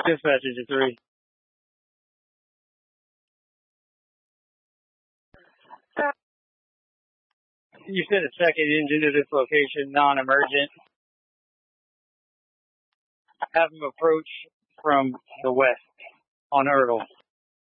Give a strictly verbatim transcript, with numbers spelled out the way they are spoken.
Dispatch to three. You said a second engine to this location, non-emergent. Have them approach from the west on Erdl.